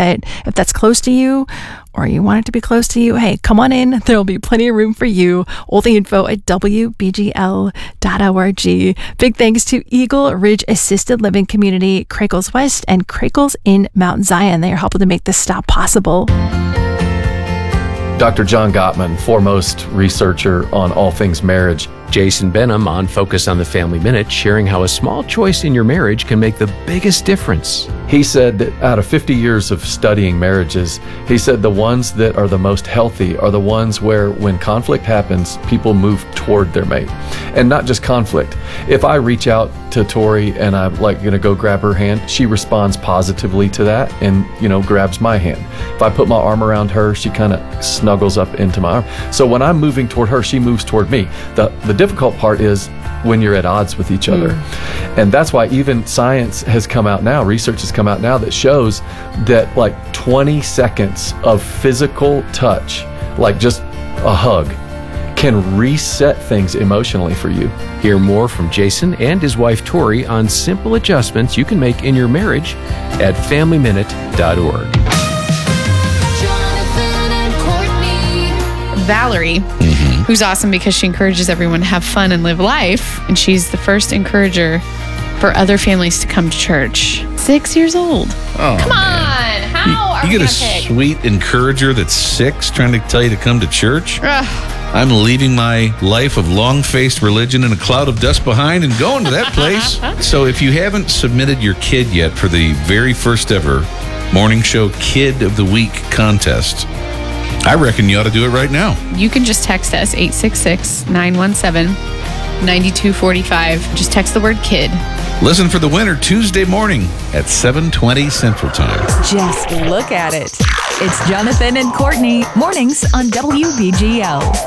But if that's close to you, or you want it to be close to you, hey, come on in. There'll be plenty of room for you. All the info at wbgl.org. Big thanks to Eagle Ridge Assisted Living Community, Crackles West, and Crackles in Mount Zion. They are helping to make this stop possible. Dr. John Gottman, foremost researcher on all things marriage. Jason Benham on Focus on the Family Minute, sharing how a small choice in your marriage can make the biggest difference. He said that out of 50 years of studying marriages, he said the ones that are the most healthy are the ones where when conflict happens, people move toward their mate. And not just conflict. If I reach out to Tori and I'm like going to go grab her hand, she responds positively to that and, grabs my hand. If I put my arm around her, she kind of snuggles up into my arm. So when I'm moving toward her, she moves toward me. The difficult part is when you're at odds with each other. And that's why even science has come out now, research has come out now that shows that like 20 seconds of physical touch, like just a hug, can reset things emotionally for you. Hear more from Jason and his wife Tori on simple adjustments you can make in your marriage at FamilyMinute.org. Valerie, who's awesome because she encourages everyone to have fun and live life. And she's the first encourager for other families to come to church. 6 years old. Oh, come on. How are you we get a gonna pick? sweet encourager that's 6 trying to tell you to come to church? I'm leaving my life of long-faced religion and a cloud of dust behind and going to that place. So if you haven't submitted your kid yet for the very first ever Morning Show Kid of the Week contest, I reckon you ought to do it right now. You can just text us 866-917-9245. Just text the word kid. Listen for the winner Tuesday morning at 7:20 Central Time. Just look at it. It's Jonathan and Courtney, mornings on WBGL.